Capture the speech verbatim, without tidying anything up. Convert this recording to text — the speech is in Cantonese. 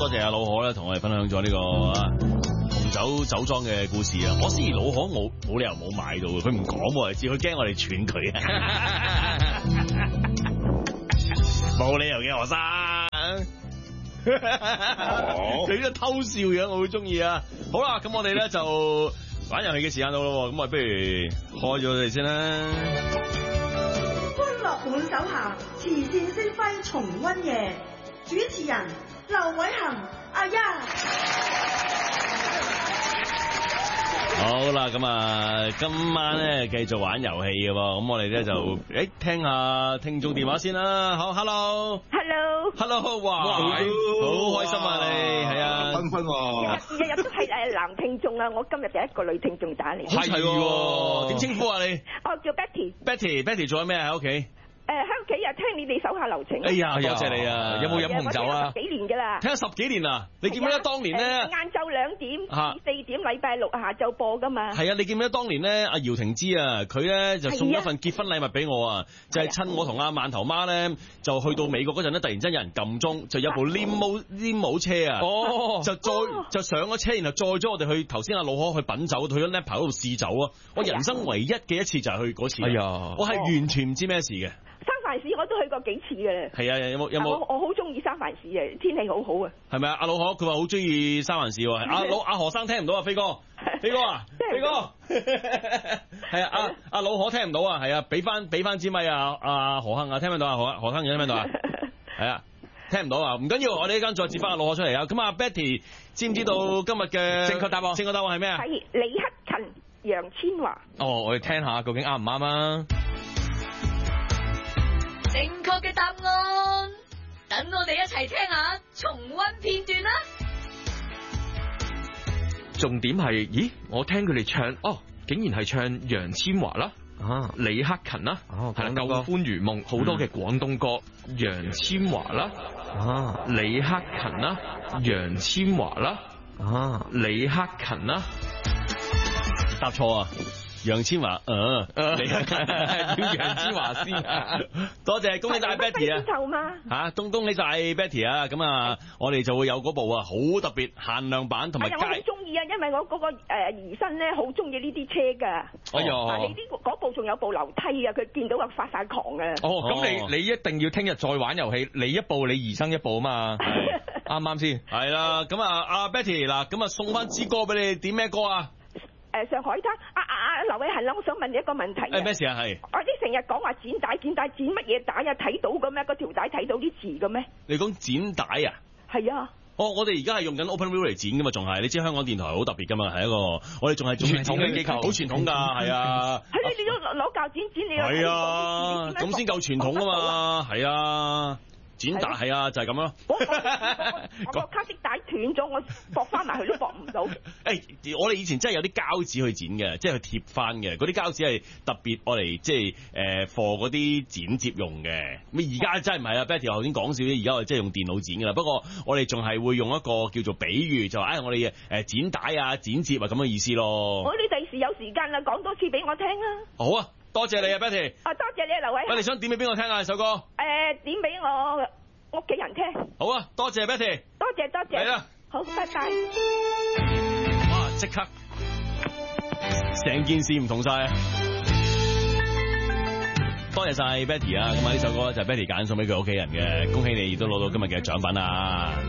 多謝阿老可咧，同我哋分享咗呢個紅酒酒莊嘅故事啊！我思疑老可冇冇理由冇買到嘅，佢唔講喎，只佢驚我哋串佢啊！冇理由嘅，何生。佢呢個偷笑樣我好中意啊！好啦，咁我哋咧就玩遊戲嘅時間到咯，咁我不如開咗佢哋先啦。 歡樂滿手下，慈善星輝重溫夜，主持人劉偉恒，阿一。 好啦，咁啊，今晚咧繼續玩遊戲嘅喎，咁我哋咧就誒聽下聽眾電話先啦。好 ，hello，hello，hello， 哇，好開心啊你，係啊， 分分喎， 日日都係誒男聽眾啊，我今日第一個女聽眾打嚟， 係喎，點稱呼啊你？ 我叫 Betty，Betty，Betty 做緊咩喺屋企？ 誒喺屋企啊，聽你哋手下留情。 哎呀，多謝你啊！有冇飲紅酒啊？ 幾年㗎啦？ 聽咗十幾年啦！你記唔記得當年咧？ 晏晝兩點至四點，禮拜六下晝播㗎嘛？ 係啊！你記唔記得當年咧？阿姚婷芝啊，佢咧就送咗份結婚禮物俾我啊！就係趁我同阿饅頭媽咧，就去到美國嗰陣咧，突然之間有人撳鐘，就有部 limo limo 車啊！哦，就再就上咗車，然後載咗我哋去頭先阿老可去品酒，去咗 Napa 嗰度試酒啊！我人生唯一嘅一次就係去嗰次。哎呀！我係完全唔知咩事嘅。 三藩市我都去過幾次嘅。係啊，有冇有冇？ 我我好中意三藩市嘅，天氣好好啊。 係咪啊？阿老可佢話好中意三藩市喎。阿老阿何生聽唔到啊，飛哥，飛哥啊，飛哥，係啊，阿阿老可聽唔到啊，係啊，俾翻俾翻支咪啊，阿何生啊，聽唔到啊，何何生聽唔聽到啊？係啊，聽唔到啊，唔緊要，我哋一間再接翻阿老可出嚟啊。咁啊 Betty 知唔知道今日嘅正確答案？正確答案係咩啊？ 係李克勤、楊千嬅。 哦，我哋聽下究竟啱唔啱啊？ 正確嘅答案，等我哋一齊聽下重溫片段啦。 重點係，咦？我聽佢哋唱，哦，竟然係唱楊千嬅啦，啊，李克勤啦，係啦，舊歡如夢，好多嘅廣東歌，楊千嬅啦，啊，李克勤啦，楊千嬅啦，啊，李克勤啦， 答錯啊！楊千嬅，嗯，你要楊千嬅先啊！ 多謝，恭喜晒 Betty 啊！ 嚇， 恭恭喜晒 Betty 啊！咁啊，我哋就會有嗰部啊，好特別限量版同埋街。 我好中意啊，因為我嗰個誒兒孫咧好中意呢啲車㗎。 哎呀！ 你呢嗰部仲有部樓梯啊，佢見到啊發晒狂啊！ 哦，咁你你一定要聽日再玩遊戲，你一部你兒孫一部啊嘛，啱唔啱先？ 係啦，咁啊，阿 Betty 嗱，咁啊送翻支歌俾你，點咩歌啊？ 誒上海灘，阿阿阿劉偉恒啦，我想問你一個問題。 誒咩事啊？係。 我啲成日講話剪帶剪帶剪乜嘢帶啊？睇到嘅咩？嗰條帶睇到啲字嘅咩？ 你講剪帶啊？ 係啊。 哦，我哋而家係用緊 OpenView 嚟剪噶嘛，仲係你知香港電台好特別噶嘛，係一個我哋仲係傳統嘅機構，好傳統㗎，係啊。 係你你都攞鉸剪剪你。 係啊，咁先夠傳統啊嘛，係啊。剪帶係啊，就係咁咯。 我個卡式帶斷咗，我駁翻埋佢都駁唔到。誒， 我哋以前真係有啲膠紙去剪嘅，即係去貼翻嘅。嗰啲膠紙係特別我嚟即係誒 for 嗰啲剪接用嘅。咁而家真係唔係啊 Betty 頭先講笑啲，而家我哋真係用電腦剪㗎啦。不過我哋仲係會用一個叫做比喻，就話誒、哎、我哋誒剪帶啊、剪接啊咁嘅意思咯。 我哋第時有時間啦，講多次俾我聽啊。 好啊。多謝你啊 Betty！ 啊，多謝你啊，劉偉。 喂，你想點俾邊個聽啊？首歌？誒、 呃，點俾我屋企人聽。 好啊，多謝 Betty。 多謝多謝。 係啦。 好，拜拜。 哇！即刻，成件事唔同晒啊！多謝晒 Betty 啊！咁啊，呢首歌就係 Betty 揀送俾佢屋企人嘅，恭喜你亦都攞到今日嘅獎品啊！